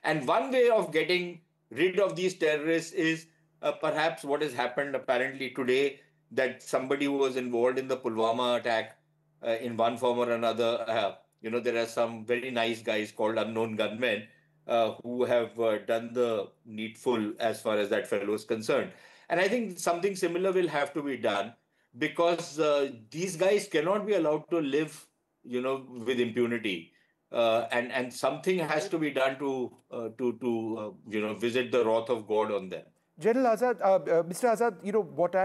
And one way of getting rid of these terrorists is perhaps what has happened apparently today, that somebody who was involved in the Pulwama attack in one form or another, there are some very nice guys called unknown gunmen who have done the needful as far as that fellow is concerned. And I think something similar will have to be done, because these guys cannot be allowed to live, with impunity. And something has to be done to visit the wrath of God on them. General Azad, Mr. Azad, what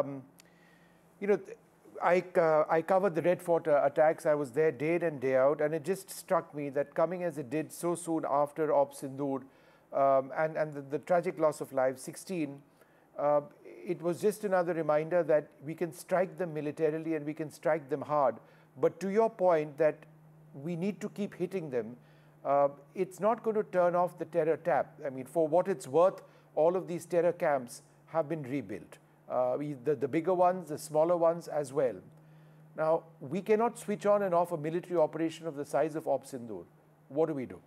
you know, I covered the Red Fort attacks. I was there day in and day out, and it just struck me that coming as it did so soon after Op Sindoor and the tragic loss of lives, 16, it was just another reminder that we can strike them militarily and we can strike them hard. But to your point that we need to keep hitting them, it's not going to turn off the terror tap. I mean, for what it's worth, all of these terror camps have been rebuilt. The bigger ones, the smaller ones as well. Now, we cannot switch on and off a military operation of the size of Op Sindoor. What do we do?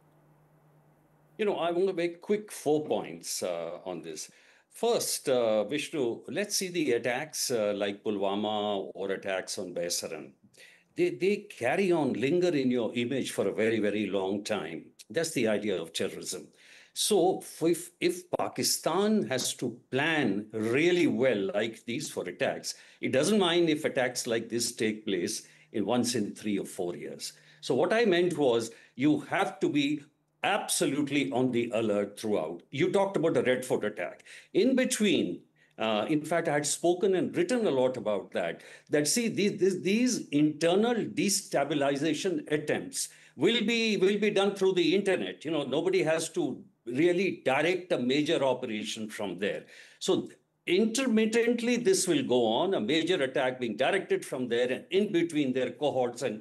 I want to make quick 4 points on this. First, Vishnu, let's see the attacks like Pulwama or attacks on Baisaran. They carry on, linger in your image for a very, very long time. That's the idea of terrorism. So if Pakistan has to plan really well like these for attacks, it doesn't mind if attacks like this take place once in 3 or 4 years. So what I meant was you have to be absolutely on the alert throughout. You talked about the Red Fort attack. In between, in fact, I had spoken and written a lot about that see, these internal destabilization attempts will be done through the internet. Nobody has to really direct a major operation from there. So intermittently, this will go on, a major attack being directed from there, and in between their cohorts and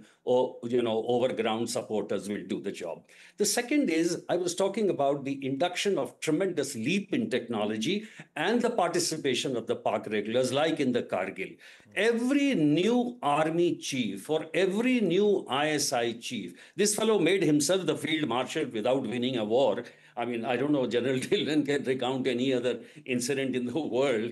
overground supporters will do the job. The second is, I was talking about the induction of tremendous leap in technology and the participation of the Pak regulars, like in the Kargil. Every new army chief or every new ISI chief, this fellow made himself the field marshal without winning a war. I mean, I don't know, General Dillon can recount any other incident in the world.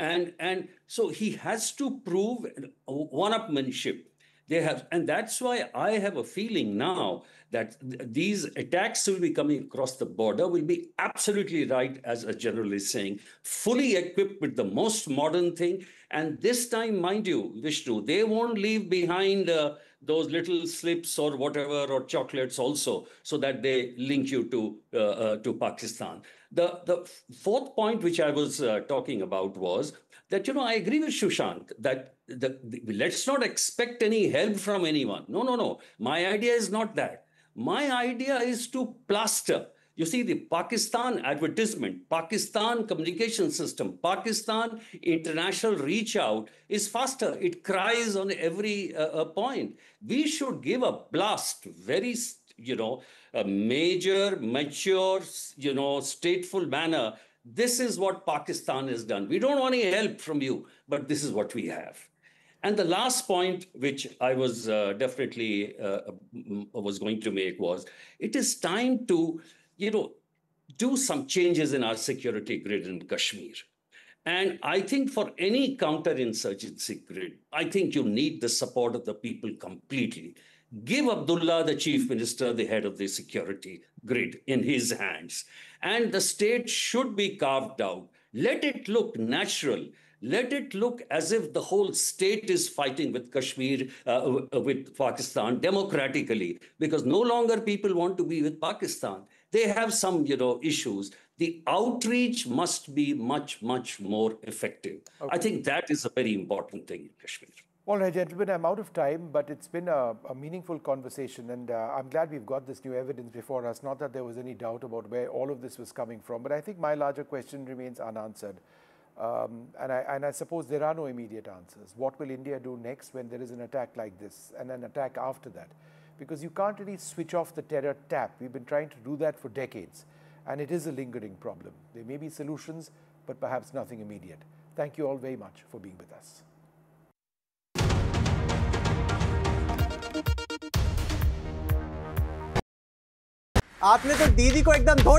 And so he has to prove one-upmanship. And that's why I have a feeling now that these attacks will be coming across the border will be absolutely right, as a general is saying, fully equipped with the most modern thing. And this time, mind you, Vishnu, they won't leave behind those little slips or whatever, or chocolates also, so that they link you to Pakistan. The fourth point which I was talking about was that, I agree with Shushank that let's not expect any help from anyone. No. My idea is not that. My idea is to plaster. You see, the Pakistan advertisement, Pakistan communication system, Pakistan international reach out is faster. It cries on every point. We should give a blast, very, a major, mature, stateful manner. This is what Pakistan has done. We don't want any help from you, but this is what we have. And the last point, which I was definitely was going to make, was it is time to, do some changes in our security grid in Kashmir. And I think for any counterinsurgency grid, I think you need the support of the people completely. Give Abdullah, the chief minister, the head of the security grid in his hands. And the state should be carved out. Let it look natural. Let it look as if the whole state is fighting with Kashmir, with Pakistan democratically, because no longer people want to be with Pakistan. They have some, issues. The outreach must be much, much more effective. Okay. I think that is a very important thing in Kashmir. All right, gentlemen, I'm out of time, but it's been a meaningful conversation, and I'm glad we've got this new evidence before us. Not that there was any doubt about where all of this was coming from, but I think my larger question remains unanswered. And I suppose there are no immediate answers. What will India do next when there is an attack like this, and an attack after that? Because you can't really switch off the terror tap. We've been trying to do that for decades, and it is a lingering problem. There may be solutions, but perhaps nothing immediate. Thank you all very much for being with us. आपने तो दीदी को एकदम